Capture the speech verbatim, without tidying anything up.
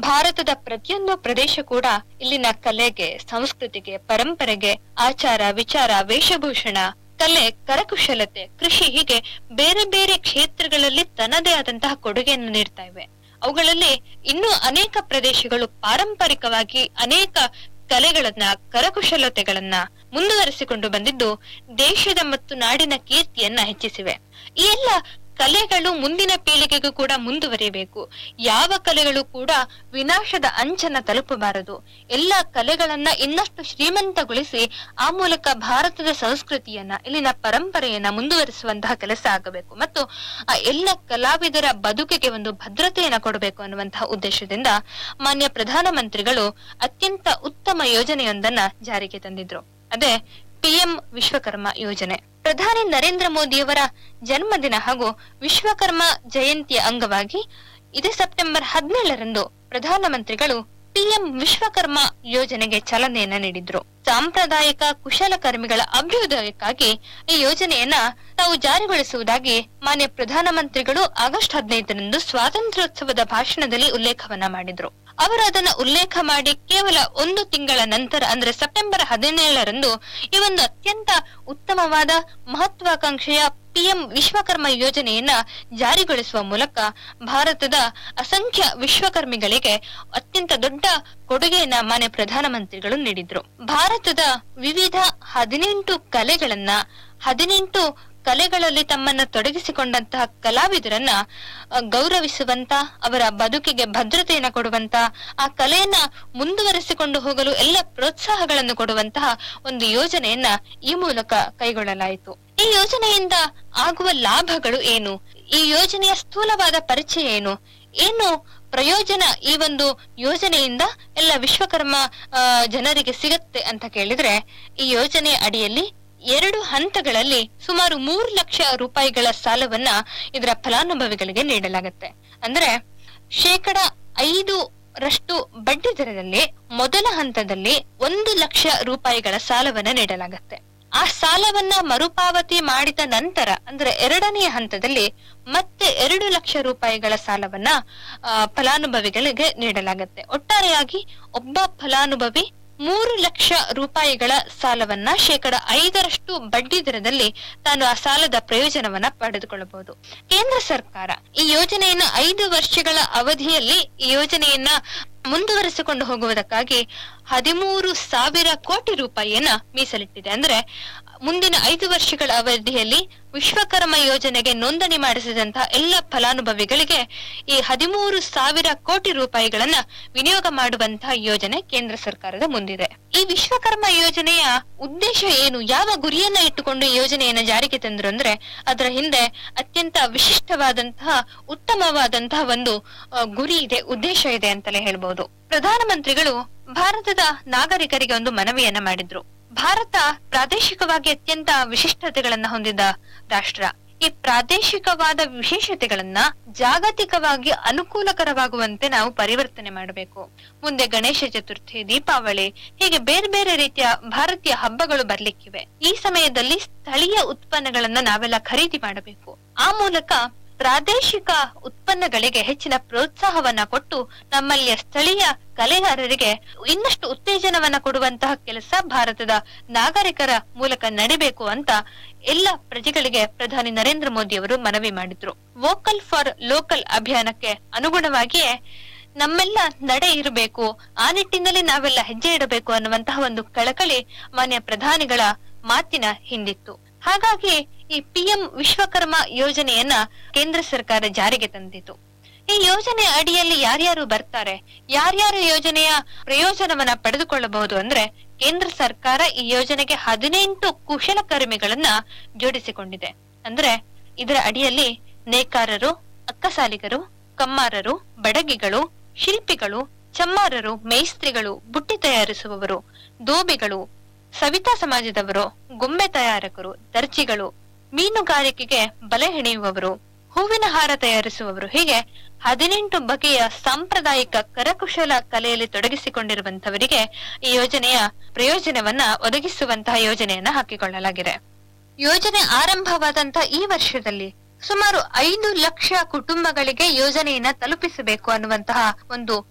ಭಾರತದ ಪ್ರತಿಯೊಂದು ಪ್ರದೇಶ ಕೂಡ ಇಲ್ಲಿನ ಕಲೆಗೆ, ಸಂಸ್ಕೃತಿಗೆ, ಪರಂಪರೆಗೆ, ಆಚಾರ ವಿಚಾರ, ವೇಷಭೂಷಣ, ಕಲೆ, ಕರಕುಶಲತೆ, ಕೃಷಿ ಹೀಗೆ ಬೇರೆ ಬೇರೆ ಕ್ಷೇತ್ರಗಳಲ್ಲಿ ತನ್ನದೇ ಆದಂತಹ ಕೊಡುಗೆಯನ್ನು ನೀಡ್ತಾ ಇವೆ. ಅವುಗಳಲ್ಲಿ ಇನ್ನೂ ಅನೇಕ ಪ್ರದೇಶಗಳು ಪಾರಂಪರಿಕವಾಗಿ ಅನೇಕ ಕಲೆಗಳನ್ನ, ಕರಕುಶಲತೆಗಳನ್ನ ಮುಂದುವರೆಸಿಕೊಂಡು ಬಂದಿದ್ದು ದೇಶದ ಮತ್ತು ನಾಡಿನ ಕೀರ್ತಿಯನ್ನ ಹೆಚ್ಚಿಸಿವೆ. ಈ ಎಲ್ಲ ಕಲೆಗಳು ಮುಂದಿನ ಪೀಳಿಗೆಗೂ ಕೂಡ ಮುಂದುವರಿಯಬೇಕು. ಯಾವ ಕಲೆಗಳು ಕೂಡ ವಿನಾಶದ ಅಂಚನ್ನ ತಲುಪಬಾರದು. ಎಲ್ಲ ಕಲೆಗಳನ್ನ ಇನ್ನಷ್ಟು ಶ್ರೀಮಂತಗೊಳಿಸಿ ಆ ಮೂಲಕ ಭಾರತದ ಸಂಸ್ಕೃತಿಯನ್ನ, ಇಲ್ಲಿನ ಪರಂಪರೆಯನ್ನ ಮುಂದುವರಿಸುವಂತಹ ಕೆಲಸ ಆಗಬೇಕು ಮತ್ತು ಆ ಎಲ್ಲ ಕಲಾವಿದರ ಬದುಕಿಗೆ ಒಂದು ಭದ್ರತೆಯನ್ನ ಕೊಡಬೇಕು ಅನ್ನುವಂತಹ ಉದ್ದೇಶದಿಂದ ಮಾನ್ಯ ಪ್ರಧಾನಮಂತ್ರಿಗಳು ಅತ್ಯಂತ ಉತ್ತಮ ಯೋಜನೆಯೊಂದನ್ನ ಜಾರಿಗೆ ತಂದಿದ್ರು. ಅದೇ ಪಿಎಂ ವಿಶ್ವಕರ್ಮ ಯೋಜನೆ. ಪ್ರಧಾನಿ ನರೇಂದ್ರ ಮೋದಿಯವರ ಜನ್ಮದಿನ ಹಾಗೂ ವಿಶ್ವಕರ್ಮ ಜಯಂತಿಯ ಅಂಗವಾಗಿ ಇದೇ ಸೆಪ್ಟೆಂಬರ್ ಹದಿನೇಳರಂದು ಪ್ರಧಾನಮಂತ್ರಿಗಳು ಪಿಎಂ ವಿಶ್ವಕರ್ಮ ಯೋಜನೆಗೆ ಚಾಲನೆಯನ್ನ ನೀಡಿದ್ರು. ಸಾಂಪ್ರದಾಯಿಕ ಕುಶಲಕರ್ಮಿಗಳ ಅಭ್ಯುದಯಕ್ಕಾಗಿ ಈ ಯೋಜನೆಯನ್ನ ತಾವು ಜಾರಿಗೊಳಿಸುವುದಾಗಿ ಮಾನ್ಯ ಪ್ರಧಾನಮಂತ್ರಿಗಳು ಆಗಸ್ಟ್ ಹದಿನೈದರಂದು ಸ್ವಾತಂತ್ರ್ಯೋತ್ಸವದ ಭಾಷಣದಲ್ಲಿ ಉಲ್ಲೇಖವನ್ನ ಮಾಡಿದ್ರು. ಅವರು ಅದನ್ನ ಉಲ್ಲೇಖ ಮಾಡಿ ಕೇವಲ ಒಂದು ತಿಂಗಳ ನಂತರ ಅಂದ್ರೆ ಸೆಪ್ಟೆಂಬರ್ ಹದಿನೇಳರಂದು ಈ ಒಂದು ಅತ್ಯಂತ ಉತ್ತಮವಾದ ಮಹತ್ವಾಕಾಂಕ್ಷೆಯ ಪಿಎಂ ವಿಶ್ವಕರ್ಮ ಯೋಜನೆಯನ್ನ ಜಾರಿಗೊಳಿಸುವ ಮೂಲಕ ಭಾರತದ ಅಸಂಖ್ಯ ವಿಶ್ವಕರ್ಮಿಗಳಿಗೆ ಅತ್ಯಂತ ದೊಡ್ಡ ಕೊಡುಗೆಯನ್ನ ಮಾನ್ಯ ಪ್ರಧಾನಮಂತ್ರಿಗಳು ನೀಡಿದ್ರು. ಭಾರತದ ವಿವಿಧ ಹದಿನೆಂಟು ಕಲೆಗಳನ್ನ, ಹದಿನೆಂಟು ಕಲೆಗಳಲ್ಲಿ ತಮ್ಮನ್ನ ತೊಡಗಿಸಿಕೊಂಡಂತಹ ಕಲಾವಿದರನ್ನ ಗೌರವಿಸುವಂತ, ಅವರ ಬದುಕಿಗೆ ಭದ್ರತೆಯನ್ನ ಕೊಡುವಂತ, ಆ ಕಲೆಯನ್ನ ಮುಂದುವರೆಸಿಕೊಂಡು ಹೋಗಲು ಎಲ್ಲ ಪ್ರೋತ್ಸಾಹಗಳನ್ನು ಕೊಡುವಂತಹ ಒಂದು ಯೋಜನೆಯನ್ನ ಈ ಮೂಲಕ ಕೈಗೊಳ್ಳಲಾಯಿತು. ಈ ಯೋಜನೆಯಿಂದ ಆಗುವ ಲಾಭಗಳು ಏನು, ಈ ಯೋಜನೆಯ ಸ್ಥೂಲವಾದ ಪರಿಚಯ ಏನು, ಏನು ಪ್ರಯೋಜನ ಈ ಒಂದು ಯೋಜನೆಯಿಂದ ಎಲ್ಲ ವಿಶ್ವಕರ್ಮ ಜನರಿಗೆ ಸಿಗತ್ತೆ ಅಂತ ಕೇಳಿದ್ರೆ, ಈ ಯೋಜನೆಯ ಅಡಿಯಲ್ಲಿ ಎರಡು ಹಂತಗಳಲ್ಲಿ ಸುಮಾರು ಮೂರು ಲಕ್ಷ ರೂಪಾಯಿಗಳ ಸಾಲವನ್ನ ಇದರ ಫಲಾನುಭವಿಗಳಿಗೆ ನೀಡಲಾಗುತ್ತೆ. ಅಂದ್ರೆ ಶೇಕಡ ಐದು ರಷ್ಟು ಬಡ್ಡಿ ದರದಲ್ಲಿ ಮೊದಲ ಹಂತದಲ್ಲಿ ಒಂದು ಲಕ್ಷ ರೂಪಾಯಿಗಳ ಸಾಲವನ್ನ ನೀಡಲಾಗುತ್ತೆ. ಆ ಸಾಲವನ್ನ ಮರುಪಾವತಿ ಮಾಡಿದ ನಂತರ ಅಂದ್ರೆ ಎರಡನೆಯ ಹಂತದಲ್ಲಿ ಮತ್ತೆ ಎರಡು ಲಕ್ಷ ರೂಪಾಯಿಗಳ ಸಾಲವನ್ನ ಆ ಫಲಾನುಭವಿಗಳಿಗೆ ನೀಡಲಾಗುತ್ತೆ. ಒಟ್ಟಾರೆಯಾಗಿ ಒಬ್ಬ ಫಲಾನುಭವಿ ಮೂರು ಲಕ್ಷ ರೂಪಾಯಿಗಳ ಸಾಲವನ್ನ ಶೇಕಡ ಐದರಷ್ಟು ಬಡ್ಡಿ ದರದಲ್ಲಿ ತಾನು ಆ ಸಾಲದ ಪ್ರಯೋಜನವನ್ನ ಪಡೆದುಕೊಳ್ಳಬಹುದು. ಕೇಂದ್ರ ಸರ್ಕಾರ ಈ ಯೋಜನೆಯನ್ನ ಐದು ವರ್ಷಗಳ ಅವಧಿಯಲ್ಲಿ ಈ ಯೋಜನೆಯನ್ನ ಮುಂದುವರೆಸಿಕೊಂಡು ಹೋಗುವುದಕ್ಕಾಗಿ ಹದಿಮೂರು ಸಾವಿರ ಕೋಟಿ ರೂಪಾಯಿಯನ್ನ ಮೀಸಲಿಟ್ಟಿದೆ. ಅಂದ್ರೆ ಮುಂದಿನ ಐದು ವರ್ಷಗಳ ಅವಧಿಯಲ್ಲಿ ವಿಶ್ವಕರ್ಮ ಯೋಜನೆಗೆ ನೋಂದಣಿ ಮಾಡಿಸಿದಂತಹ ಎಲ್ಲ ಫಲಾನುಭವಿಗಳಿಗೆ ಈ ಹದಿಮೂರು ಸಾವಿರ ಕೋಟಿ ರೂಪಾಯಿಗಳನ್ನ ವಿನಿಯೋಗ ಮಾಡುವಂತಹ ಯೋಜನೆ ಕೇಂದ್ರ ಸರ್ಕಾರದ ಮುಂದಿದೆ. ಈ ವಿಶ್ವಕರ್ಮ ಯೋಜನೆಯ ಉದ್ದೇಶ ಏನು, ಯಾವ ಗುರಿಯನ್ನ ಇಟ್ಟುಕೊಂಡು ಈ ಯೋಜನೆಯನ್ನ ಜಾರಿಗೆ ತಂದ್ರು ಅಂದ್ರೆ ಅದರ ಹಿಂದೆ ಅತ್ಯಂತ ವಿಶಿಷ್ಟವಾದಂತಹ ಉತ್ತಮವಾದಂತಹ ಒಂದು ಗುರಿ ಇದೆ, ಉದ್ದೇಶ ಇದೆ ಅಂತಲೇ ಹೇಳ್ಬಹುದು. ಪ್ರಧಾನಮಂತ್ರಿಗಳು ಭಾರತದ ನಾಗರಿಕರಿಗೆ ಒಂದು ಮನವಿಯನ್ನ ಮಾಡಿದ್ರು. ಭಾರತ ಪ್ರಾದೇಶಿಕವಾಗಿ ಅತ್ಯಂತ ವಿಶಿಷ್ಟತೆಗಳನ್ನ ಹೊಂದಿದ ರಾಷ್ಟ್ರ. ಈ ಪ್ರಾದೇಶಿಕವಾದ ವಿಶೇಷತೆಗಳನ್ನ ಜಾಗತಿಕವಾಗಿ ಅನುಕೂಲಕರವಾಗುವಂತೆ ನಾವು ಪರಿವರ್ತನೆ ಮಾಡಬೇಕು. ಮುಂದೆ ಗಣೇಶ ಚತುರ್ಥಿ, ದೀಪಾವಳಿ ಹೀಗೆ ಬೇರೆ ಬೇರೆ ರೀತಿಯ ಭಾರತೀಯ ಹಬ್ಬಗಳು ಬರ್ಲಿಕ್ಕಿವೆ. ಈ ಸಮಯದಲ್ಲಿ ಸ್ಥಳೀಯ ಉತ್ಪನ್ನಗಳನ್ನ ನಾವೆಲ್ಲ ಖರೀದಿ ಮಾಡಬೇಕು. ಆ ಮೂಲಕ ಪ್ರಾದೇಶಿಕ ಉತ್ಪನ್ನಗಳಿಗೆ ಹೆಚ್ಚಿನ ಪ್ರೋತ್ಸಾಹವನ್ನ ಕೊಟ್ಟು ನಮ್ಮಲ್ಲಿಯ ಸ್ಥಳೀಯ ಕಲೆಗಾರರಿಗೆ ಇನ್ನಷ್ಟು ಉತ್ತೇಜನವನ್ನ ಕೊಡುವಂತಹ ಕೆಲಸ ಭಾರತದ ನಾಗರಿಕರ ಮೂಲಕ ನಡಿಬೇಕು ಅಂತ ಎಲ್ಲ ಪ್ರಜೆಗಳಿಗೆ ಪ್ರಧಾನಿ ನರೇಂದ್ರ ಮೋದಿ ಅವರು ಮನವಿ ಮಾಡಿದ್ರು. ವೋಕಲ್ ಫಾರ್ ಲೋಕಲ್ ಅಭಿಯಾನಕ್ಕೆ ಅನುಗುಣವಾಗಿಯೇ ನಮ್ಮೆಲ್ಲ ನಡೆ ಇರಬೇಕು, ಆ ನಿಟ್ಟಿನಲ್ಲಿ ನಾವೆಲ್ಲ ಹೆಜ್ಜೆ ಇಡಬೇಕು ಅನ್ನುವಂತಹ ಒಂದು ಕಳಕಳಿ ಮಾನ್ಯ ಪ್ರಧಾನಿಗಳ ಮಾತಿನ ಹಿಂದಿತ್ತು. ಹಾಗಾಗಿ ಈ ಪಿಎಂ ವಿಶ್ವಕರ್ಮ ಯೋಜನೆಯನ್ನ ಕೇಂದ್ರ ಸರ್ಕಾರ ಜಾರಿಗೆ ತಂದಿತು. ಈ ಯೋಜನೆ ಅಡಿಯಲ್ಲಿ ಯಾರ್ಯಾರು ಬರ್ತಾರೆ, ಯಾರ್ಯಾರು ಯೋಜನೆಯ ಪ್ರಯೋಜನವನ್ನ ಪಡೆದುಕೊಳ್ಳಬಹುದು ಅಂದ್ರೆ ಕೇಂದ್ರ ಸರ್ಕಾರ ಈ ಯೋಜನೆಗೆ ಹದಿನೆಂಟು ಕುಶಲಕರ್ಮಿಗಳನ್ನ ಜೋಡಿಸಿಕೊಂಡಿದೆ. ಅಂದ್ರೆ ಇದರ ಅಡಿಯಲ್ಲಿ ನೇಕಾರರು, ಅಕ್ಕಸಾಲಿಗರು, ಕಮ್ಮಾರರು, ಬಡಗಿಗಳು, ಶಿಲ್ಪಿಗಳು, ಚಮ್ಮಾರರು, ಮೇಸ್ತ್ರಿಗಳು, ಬುಟ್ಟಿ ತಯಾರಿಸುವವರು, ದೋಬಿಗಳು, ಸವಿತಾ ಸಮಾಜದವರು, ಗೊಂಬೆ ತಯಾರಕರು, ದರ್ಜಿಗಳು, ಮೀನುಗಾರಿಕೆಗೆ ಬಲೆ ಹೆಣೆಯುವವರು, ಹೂವಿನ ಹಾರ ತಯಾರಿಸುವವರು ಹೀಗೆ ಹದಿನೆಂಟು ಬಗೆಯ ಸಾಂಪ್ರದಾಯಿಕ ಕರಕುಶಲ ಕಲೆಯಲ್ಲಿ ತೊಡಗಿಸಿಕೊಂಡಿರುವಂತವರಿಗೆ ಈ ಯೋಜನೆಯ ಪ್ರಯೋಜನವನ್ನ ಒದಗಿಸುವಂತಹ ಯೋಜನೆಯನ್ನ ಹಾಕಿಕೊಳ್ಳಲಾಗಿದೆ. ಯೋಜನೆ ಆರಂಭವಾದಂತಹ ಈ ವರ್ಷದಲ್ಲಿ ಸುಮಾರು ಐದು ಲಕ್ಷ ಕುಟುಂಬಗಳಿಗೆ ಯೋಜನೆಯನ್ನ ತಲುಪಿಸಬೇಕು ಅನ್ನುವಂತಹ ಒಂದು